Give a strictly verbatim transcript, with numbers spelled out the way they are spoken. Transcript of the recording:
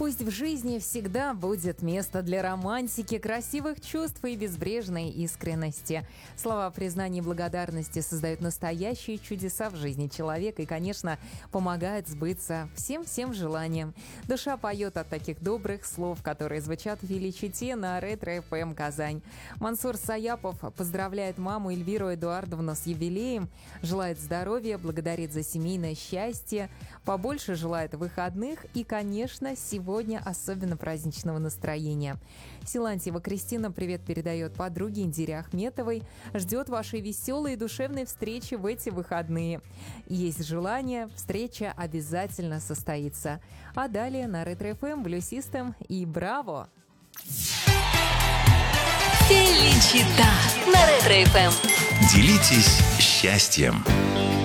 Пусть в жизни всегда будет место для романтики, красивых чувств и безбрежной искренности. Слова признания и благодарности создают настоящие чудеса в жизни человека и, конечно, помогают сбыться всем-всем желаниям. Душа поет от таких добрых слов, которые звучат в Величите на Ретро-эф эм Казань. Мансур Саяпов поздравляет маму Эльвиру Эдуардовну с юбилеем, желает здоровья, благодарит за семейное счастье, побольше желает выходных и, конечно, сегодня особенно праздничного настроения. Силантьева Кристина привет передает подруге Индире Ахметовой, ждет вашей веселой и душевной встречи в эти выходные. Есть желание, встреча обязательно состоится. А далее на Ретро-эф эм Blue System и Браво! Феличита на Ретро-эф эм. Делитесь счастьем.